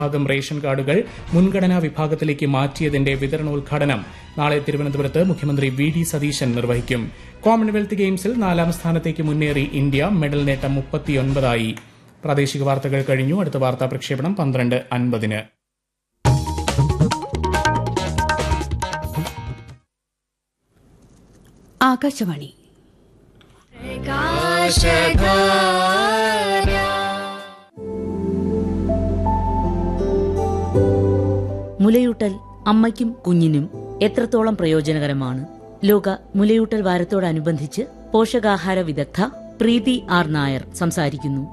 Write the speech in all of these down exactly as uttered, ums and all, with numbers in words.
വിഭാഗം റേഷൻ കാർഡുകൾ മുൻഗണനാ വിഭാഗത്തിലേക്ക് മാറ്റിയതിന്റെ വിതരണോദ്ഘാടനം നാളെ തിരുവനന്തപുരത്ത് മുഖ്യമന്ത്രി വി ഡി സതീശൻ നിർവഹിക്കും. കോമൺവെൽത്ത് ഗെയിംസിൽ നാലാം സ്ഥാനത്തേക്ക് മുന്നേറി ഇന്ത്യ. മെഡൽ നേട്ടം മുപ്പത്തിയൊൻപതായി. പ്രാദേശിക വാർത്തകൾ കഴിഞ്ഞു. അടുത്ത വാർത്താ പ്രക്ഷേപണം പന്ത്രണ്ട് അൻപതിന്. ആകാശവാണി. മുലയൂട്ടൽ അമ്മയ്ക്കും കുഞ്ഞിനും എത്രത്തോളം പ്രയോജനകരമാണ്? ലോക മുലയൂട്ടൽ വാരത്തോടനുബന്ധിച്ച് പോഷകാഹാര വിദഗ്ധ പ്രീതി ആർ നായർ സംസാരിക്കുന്നു.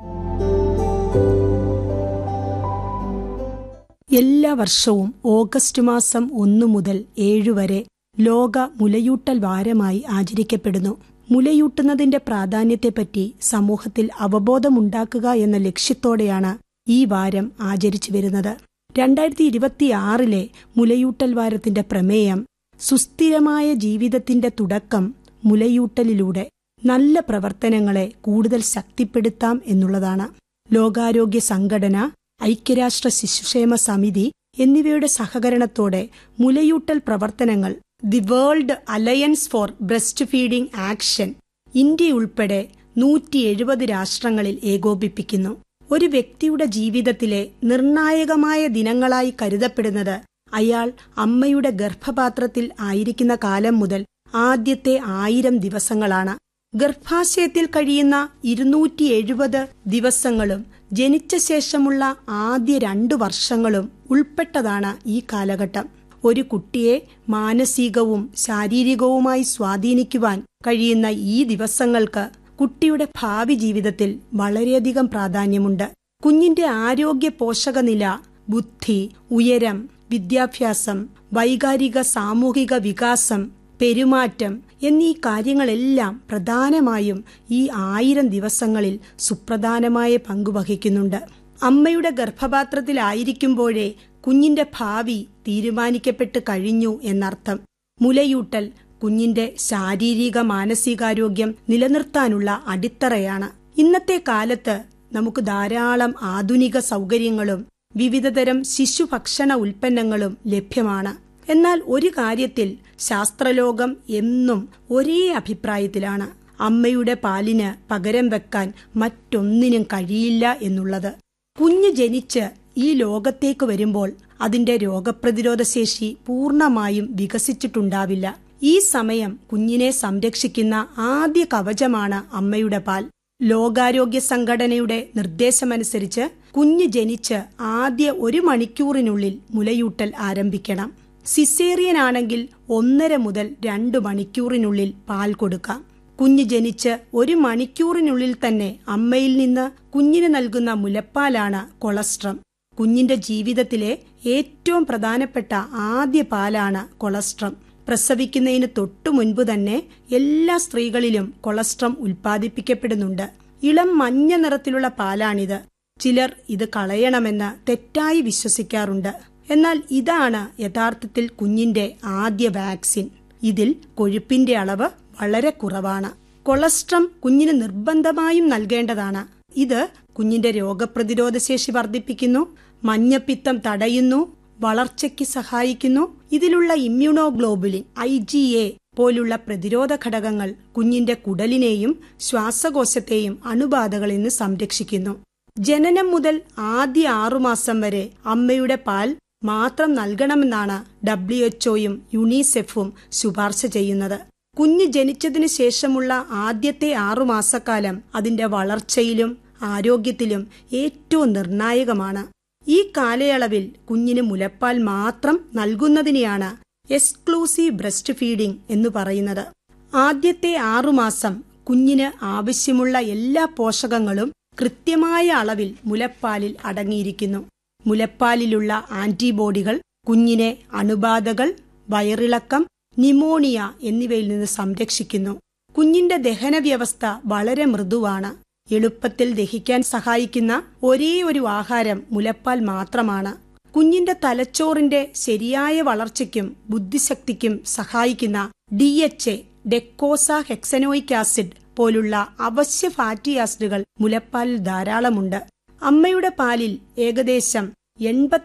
എല്ലാ വർഷവും ഓഗസ്റ്റ് മാസം ഒന്നു മുതൽ ഏഴു വരെ ലോക മുലയൂട്ടൽ വാരമായി ആചരിക്കപ്പെടുന്നു. മുലയൂട്ടുന്നതിന്റെ പ്രാധാന്യത്തെപ്പറ്റി സമൂഹത്തിൽ അവബോധമുണ്ടാക്കുക എന്ന ലക്ഷ്യത്തോടെയാണ് ഈ വാരം ആചരിച്ചു വരുന്നത്. രണ്ടായിരത്തി ഇരുപത്തിയാറിലെ മുലയൂട്ടൽ വാരത്തിന്റെ പ്രമേയം സുസ്ഥിരമായ ജീവിതത്തിന്റെ തുടക്കം മുലയൂട്ടലിലൂടെ നല്ല പ്രവർത്തനങ്ങളെ കൂടുതൽ ശക്തിപ്പെടുത്താം എന്നുള്ളതാണ്. ലോകാരോഗ്യ സംഘടന, ഐക്യരാഷ്ട്ര ശിശുക്ഷേമ സമിതി എന്നിവയുടെ സഹകരണത്തോടെ മുലയൂട്ടൽ പ്രവർത്തനങ്ങൾ the world alliance for breast feeding action ഇന്ത്യയുൾപ്പെടെ നൂറ്റി എഴുപത് രാഷ്ട്രങ്ങളിൽ ഏകോപിപ്പിക്കുന്നു. ഒരു വ്യക്തിയുടെ ജീവിതത്തിലെ നിർണായകമായ ദിനങ്ങളായി കരുതപ്പെടുന്നത് അയാൾ അമ്മയുടെ ഗർഭപാത്രത്തിൽ ആയിരിക്കുന്ന കാലം മുതൽ ആദ്യത്തെ ആയിരം ദിവസങ്ങളാണ്. ഗർഭാശയത്തിൽ കഴിയുന്ന ഇരുന്നൂറ്റി എഴുപത് ദിവസങ്ങളും ജനിച്ച ശേഷമുള്ള ആദ്യ രണ്ടു വർഷങ്ങളും ഉൾപ്പെട്ടതാണ് ഈ കാലഘട്ടം. ഒരു കുട്ടിയെ മാനസികവും ശാരീരികവുമായി സ്വാധീനിക്കുവാൻ കഴിയുന്ന ഈ ദിവസങ്ങൾക്ക് കുട്ടിയുടെ ഭാവി ജീവിതത്തിൽ വളരെയധികം പ്രാധാന്യമുണ്ട്. കുഞ്ഞിന്റെ ആരോഗ്യ പോഷകനില, ബുദ്ധി, ഉയരം, വിദ്യാഭ്യാസം, വൈകാരിക സാമൂഹിക വികാസം, പെരുമാറ്റം എന്നീ കാര്യങ്ങളെല്ലാം പ്രധാനമായും ഈ ആയിരം ദിവസങ്ങളിൽ സുപ്രധാനമായ പങ്കുവഹിക്കുന്നുണ്ട്. അമ്മയുടെ ഗർഭപാത്രത്തിലായിരിക്കുമ്പോഴേ കുഞ്ഞിന്റെ ഭാവി തീരുമാനിക്കപ്പെട്ട് കഴിഞ്ഞു എന്നർത്ഥം. മുലയൂട്ടൽ കുഞ്ഞിന്റെ ശാരീരിക മാനസികാരോഗ്യം നിലനിർത്താനുള്ള അടിത്തറയാണ്. ഇന്നത്തെ കാലത്ത് നമുക്ക് ധാരാളം ആധുനിക സൗകര്യങ്ങളും വിവിധതരം ശിശുഭക്ഷണ ഉൽപ്പന്നങ്ങളും ലഭ്യമാണ്. എന്നാൽ ഒരു കാര്യത്തിൽ ശാസ്ത്രലോകം എന്നും ഒരേ അഭിപ്രായത്തിലാണ്: അമ്മയുടെ പാലിന് പകരം വെക്കാൻ മറ്റൊന്നിനും കഴിയില്ല എന്നുള്ളത്. കുഞ്ഞ് ജനിച്ച് ഈ ലോകത്തേക്ക് വരുമ്പോൾ അതിന്റെ രോഗപ്രതിരോധ ശേഷി പൂർണ്ണമായും വികസിച്ചിട്ടുണ്ടാവില്ല. ഈ സമയം കുഞ്ഞിനെ സംരക്ഷിക്കുന്ന ആദ്യ കവചമാണ് അമ്മയുടെ പാൽ. ലോകാരോഗ്യ സംഘടനയുടെ നിർദ്ദേശമനുസരിച്ച് കുഞ്ഞ് ജനിച്ച് ആദ്യ ഒരു മണിക്കൂറിനുള്ളിൽ മുലയൂട്ടൽ ആരംഭിക്കണം. സിസേറിയൻ ആണെങ്കിൽ ഒന്നര മുതൽ രണ്ടു മണിക്കൂറിനുള്ളിൽ പാൽ കൊടുക്കാം. കുഞ്ഞ് ജനിച്ച് ഒരു മണിക്കൂറിനുള്ളിൽ തന്നെ അമ്മയിൽ നിന്ന് കുഞ്ഞിന് നൽകുന്ന മുലപ്പാലാണ് കൊളസ്ട്രം. കുഞ്ഞിന്റെ ജീവിതത്തിലെ ഏറ്റവും പ്രധാനപ്പെട്ട ആദ്യ പാലാണ് കൊളസ്ട്രം. പ്രസവിക്കുന്നതിന് തൊട്ടു മുൻപ് തന്നെ എല്ലാ സ്ത്രീകളിലും കൊളസ്ട്രം ഉൽപ്പാദിപ്പിക്കപ്പെടുന്നുണ്ട്. ഇളം മഞ്ഞ നിറത്തിലുള്ള പാലാണിത്. ചിലർ ഇത് കളയണമെന്ന് തെറ്റായി വിശ്വസിക്കാറുണ്ട്. എന്നാൽ ഇതാണ് യഥാർത്ഥത്തിൽ കുഞ്ഞിന്റെ ആദ്യ വാക്സിൻ. ഇതിൽ കൊഴുപ്പിന്റെ അളവ് വളരെ കുറവാണ്. കൊളസ്ട്രം കുഞ്ഞിന് നിർബന്ധമായും നൽകേണ്ടതാണ്. ഇത് കുഞ്ഞിന്റെ രോഗപ്രതിരോധ ശേഷി വർദ്ധിപ്പിക്കുന്നു, മഞ്ഞപ്പിത്തം തടയുന്നു, വളർച്ചയ്ക്ക് സഹായിക്കുന്നു. ഇതിലുള്ള ഇമ്മ്യൂണോഗ്ലോബുലിൻ ഐ ജി എ പോലുള്ള പ്രതിരോധ ഘടകങ്ങൾ കുഞ്ഞിന്റെ കുടലിനെയും ശ്വാസകോശത്തെയും അണുബാധകളിൽ നിന്ന് സംരക്ഷിക്കുന്നു. ജനനം മുതൽ ആദ്യ ആറുമാസം വരെ അമ്മയുടെ പാൽ മാത്രം നൽകണമെന്നാണ് ഡബ്ല്യു എച്ച് ഒയും യുണിസെഫും ശുപാർശ ചെയ്യുന്നത്. കുഞ്ഞ് ജനിച്ചതിന് ശേഷമുള്ള ആദ്യത്തെ ആറുമാസക്കാലം അതിന്റെ വളർച്ചയിലും ആരോഗ്യത്തിലും ഏറ്റവും നിർണായകമാണ്. ഈ കാലയളവിൽ കുഞ്ഞിന് മുലപ്പാൽ മാത്രം നൽകുന്നതിനെയാണ് എക്സ്ക്ലൂസീവ് ബ്രസ്റ്റ് ഫീഡിംഗ് എന്ന് പറയുന്നത്. ആദ്യത്തെ ആറുമാസം കുഞ്ഞിന് ആവശ്യമുള്ള എല്ലാ പോഷകങ്ങളും കൃത്യമായ അളവിൽ മുലപ്പാലിൽ അടങ്ങിയിരിക്കുന്നു. മുലപ്പാലിലുള്ള ആന്റിബോഡികൾ കുഞ്ഞിനെ അണുബാധകൾ, വയറിളക്കം, ന്യൂമോണിയ എന്നിവയിൽ നിന്ന് സംരക്ഷിക്കുന്നു. കുഞ്ഞിന്റെ ദഹന വ്യവസ്ഥ വളരെ മൃദുവാണ്. എളുപ്പത്തിൽ ദഹിക്കാൻ സഹായിക്കുന്ന ഒരേ ഒരു ആഹാരം മുലപ്പാൽ മാത്രമാണ്. കുഞ്ഞിന്റെ തലച്ചോറിന്റെ ശരിയായ വളർച്ചയ്ക്കും ബുദ്ധിശക്തിക്കും സഹായിക്കുന്ന D H A, ഡെക്കോസ hexanoic acid പോലുള്ള അവശ്യ ഫാറ്റി ആസിഡുകൾ മുലപ്പാലിൽ ധാരാളമുണ്ട്. അമ്മയുടെ പാലിൽ ഏകദേശം എൺപത്തി